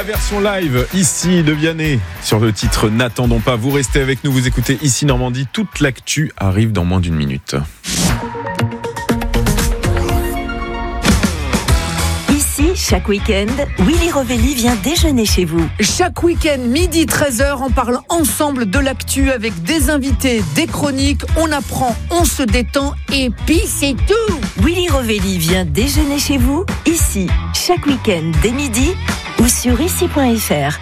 La version live ici de Vianney sur le titre N'attendons pas. Vous restez avec nous, vous écoutez Ici Normandie. Toute l'actu arrive dans moins d'une minute. Chaque week-end, Willy Rovelli vient déjeuner chez vous. Chaque week-end, midi 13h, on parle ensemble de l'actu avec des invités, des chroniques, on apprend, on se détend et puis c'est tout. Willy Rovelli vient déjeuner chez vous, ici, chaque week-end dès midi ou sur ici.fr.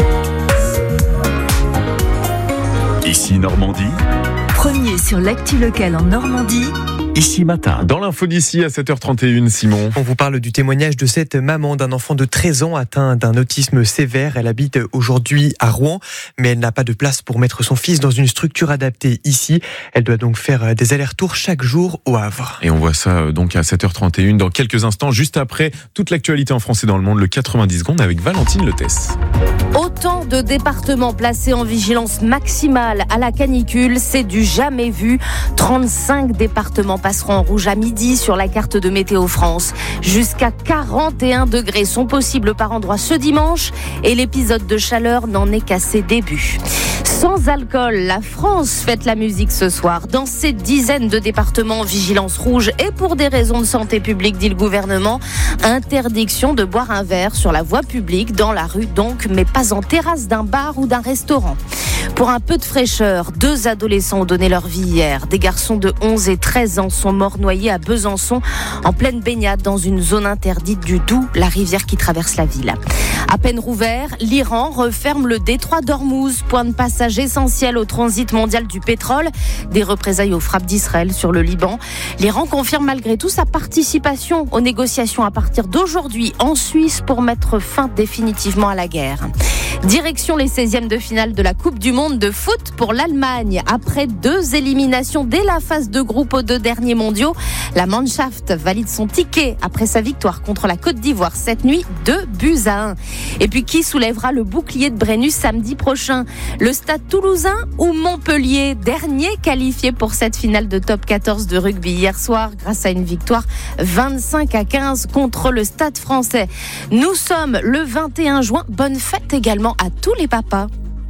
Ici Normandie. Premier sur l'actu locale en Normandie. Ici matin. Dans l'info d'ici à 7h31, Simon. On vous parle du témoignage de cette maman d'un enfant de 13 ans atteint d'un autisme sévère. Elle habite aujourd'hui à Rouen, mais elle n'a pas de place pour mettre son fils dans une structure adaptée ici. Elle doit donc faire des allers-retours chaque jour au Havre. Et on voit ça donc à 7h31 dans quelques instants, juste après toute l'actualité en France et dans le monde, le 90 secondes avec Valentine Letès. Autant de départements placés en vigilance maximale à la canicule, c'est du jamais vu. 35 départements passeront en rouge à midi sur la carte de Météo France. Jusqu'à 41 degrés sont possibles par endroit ce dimanche et l'épisode de chaleur n'en est qu'à ses débuts. Sans alcool, la France fête la musique ce soir. Dans ces dizaines de départements en vigilance rouge et pour des raisons de santé publique, dit le gouvernement, interdiction de boire un verre sur la voie publique, dans la rue donc, mais pas en terrasse d'un bar ou d'un restaurant. Pour un peu de fraîcheur, 2 adolescents ont donné leur vie hier. Des garçons de 11 et 13 ans sont morts noyés à Besançon, en pleine baignade dans une zone interdite du Doubs, la rivière qui traverse la ville. À peine rouvert, l'Iran referme le détroit d'Ormuz, point de passage essentiel au transit mondial du pétrole. Des représailles aux frappes d'Israël sur le Liban. L'Iran confirme malgré tout sa participation aux négociations à partir d'aujourd'hui en Suisse pour mettre fin définitivement à la guerre. Direction les 16e de finale de la Coupe du Monde de foot pour l'Allemagne. Après 2 éliminations dès la phase de groupe aux 2 derniers mondiaux, la Mannschaft valide son ticket après sa victoire contre la Côte d'Ivoire cette nuit, 2-1. Et puis qui soulèvera le bouclier de Brennus samedi prochain? Le Stade Toulousain ou Montpellier? Dernier qualifié pour cette finale de top 14 de rugby hier soir grâce à une victoire 25-15 contre le Stade Français. Nous sommes le 21 juin. Bonne fête également à tous les papas.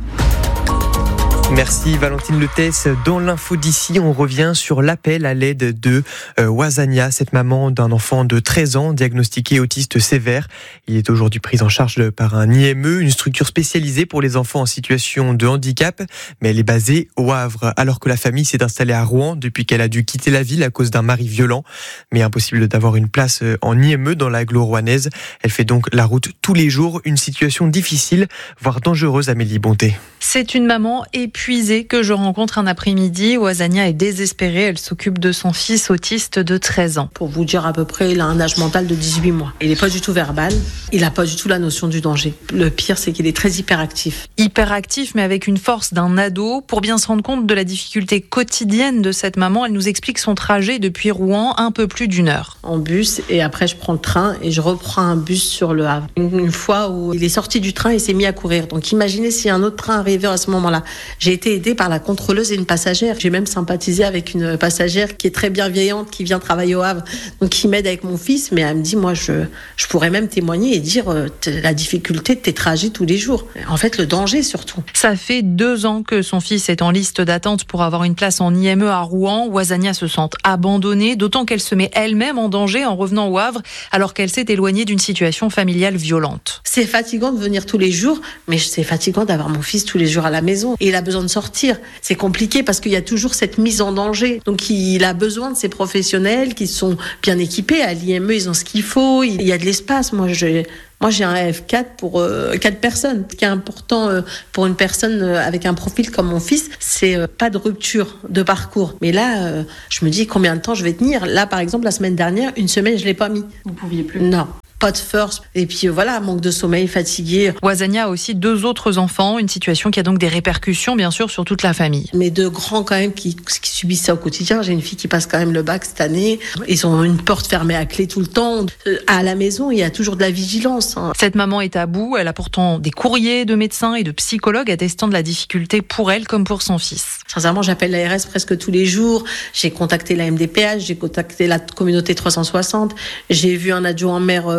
Merci Valentine Letès. Dans l'info d'ici, on revient sur l'appel à l'aide de Wazania, cette maman d'un enfant de 13 ans diagnostiqué autiste sévère. Il est aujourd'hui pris en charge par un IME, une structure spécialisée pour les enfants en situation de handicap, mais elle est basée au Havre, alors que la famille s'est installée à Rouen depuis qu'elle a dû quitter la ville à cause d'un mari violent. Mais impossible d'avoir une place en IME dans l'agglo rouennaise. Elle fait donc la route tous les jours, une situation difficile, voire dangereuse, Amélie Bonté. C'est une maman épuisée que je rencontre un après-midi. Wazania est désespérée. Elle s'occupe de son fils autiste de 13 ans. Pour vous dire à peu près, il a un âge mental de 18 mois. Il n'est pas du tout verbal. Il n'a pas du tout la notion du danger. Le pire, c'est qu'il est très hyperactif. Hyperactif, mais avec une force d'un ado. Pour bien se rendre compte de la difficulté quotidienne de cette maman, elle nous explique son trajet depuis Rouen, un peu plus d'1 heure. En bus, et après je prends le train et je reprends un bus sur le Havre. Une fois où il est sorti du train, il s'est mis à courir. Donc imaginez si un autre train arrivait à ce moment-là. J'ai été aidée par la contrôleuse et une passagère. J'ai même sympathisé avec une passagère qui est très bienveillante, qui vient travailler au Havre, donc qui m'aide avec mon fils, mais elle me dit, moi je pourrais même témoigner et dire la difficulté de tes trajets tous les jours. En fait, le danger surtout. Ça fait 2 ans que son fils est en liste d'attente pour avoir une place en IME à Rouen. Wazania se sent abandonnée, d'autant qu'elle se met elle-même en danger en revenant au Havre, alors qu'elle s'est éloignée d'une situation familiale violente. C'est fatigant de venir tous les jours, mais c'est fatigant d'avoir mon fils tous les jours à la maison. Et il a besoin de sortir. C'est compliqué parce qu'il y a toujours cette mise en danger. Donc il a besoin de ces professionnels qui sont bien équipés. À l'IME, ils ont ce qu'il faut. Il y a de l'espace. Moi, j'ai un F4 pour 4 personnes. Ce qui est important pour une personne avec un profil comme mon fils, c'est pas de rupture de parcours. Mais là, je me dis combien de temps je vais tenir. Là, par exemple, la semaine dernière, 1 semaine, je l'ai pas mis. Vous pouviez plus? Non. Pas de force, et puis voilà, manque de sommeil, fatigué. Wazania a aussi 2 autres enfants, une situation qui a donc des répercussions bien sûr sur toute la famille. Mes 2 grands quand même qui subissent ça au quotidien. J'ai une fille qui passe quand même le bac cette année. Ils ont une porte fermée à clé tout le temps. À la maison, il y a toujours de la vigilance. Cette maman est à bout, elle a pourtant des courriers de médecins et de psychologues attestant de la difficulté pour elle comme pour son fils. Sincèrement, j'appelle l'ARS presque tous les jours. J'ai contacté la MDPH, j'ai contacté la communauté 360. J'ai vu un adjoint maire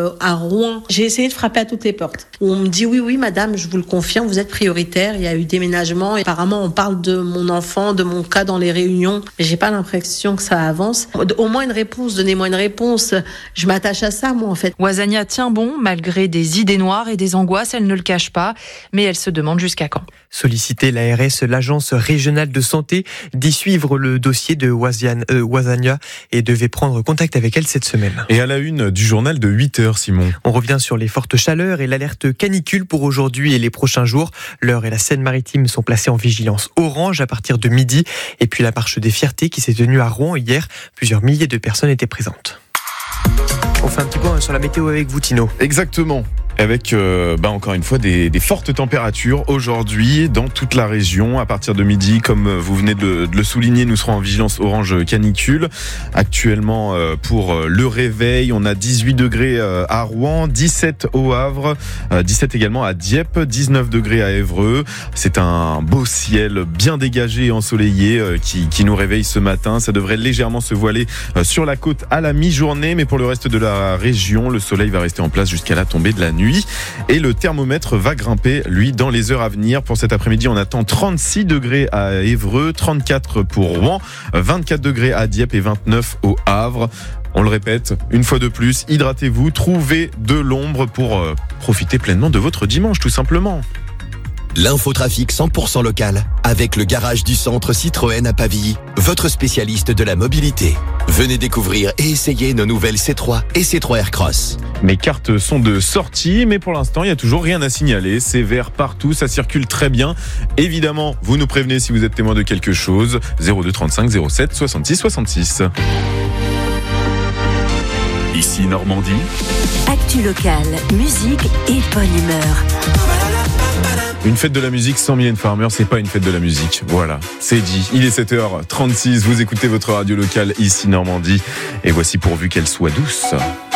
à Rouen. J'ai essayé de frapper à toutes les portes. On me dit oui, madame, je vous le confirme, vous êtes prioritaire. Il y a eu déménagement. Et apparemment, on parle de mon enfant, de mon cas dans les réunions. Mais j'ai pas l'impression que ça avance. Au moins une réponse, donnez-moi une réponse. Je m'attache à ça, moi, en fait. Ouazania tient bon, malgré des idées noires et des angoisses. Elle ne le cache pas, mais elle se demande jusqu'à quand. Solliciter l'ARS, l'agence régionale de santé, d'y suivre le dossier de Ouazania et devait prendre contact avec elle cette semaine. Et à la une du journal de 8h, Simon. On revient sur les fortes chaleurs et l'alerte canicule pour aujourd'hui et les prochains jours. L'Eure et la Seine-Maritime sont placées en vigilance orange à partir de midi. Et puis la marche des fiertés qui s'est tenue à Rouen hier. Plusieurs milliers de personnes étaient présentes. On fait un petit point sur la météo avec vous, Tino. Exactement. Avec encore une fois des fortes températures aujourd'hui dans toute la région. À partir de midi, comme vous venez de le souligner, nous serons en vigilance orange canicule. Actuellement, pour le réveil, on a 18 degrés à Rouen, 17 au Havre, 17 également à Dieppe, 19 degrés à Évreux. C'est un beau ciel bien dégagé et ensoleillé qui nous réveille ce matin. Ça devrait légèrement se voiler sur la côte à la mi-journée, mais pour le reste de la région, le soleil va rester en place jusqu'à la tombée de la nuit. Et le thermomètre va grimper, lui, dans les heures à venir. Pour cet après-midi, on attend 36 degrés à Évreux, 34 pour Rouen, 24 degrés à Dieppe et 29 au Havre. On le répète, une fois de plus, hydratez-vous, trouvez de l'ombre pour profiter pleinement de votre dimanche, tout simplement. L'infotrafic 100% local avec le garage du centre Citroën à Pavilly, votre spécialiste de la mobilité. Venez découvrir et essayer nos nouvelles C3 et C3 Aircross. Mes cartes sont de sortie, mais pour l'instant, il n'y a toujours rien à signaler. C'est vert partout, ça circule très bien. Évidemment, vous nous prévenez si vous êtes témoin de quelque chose. 02 35 07 66 66. Ici Normandie. Actu locale, musique et bonne humeur. Une fête de la musique sans Mylène Farmer, c'est pas une fête de la musique. Voilà, c'est dit. Il est 7h36, vous écoutez votre radio locale ici Normandie. Et voici pourvu qu'elle soit douce.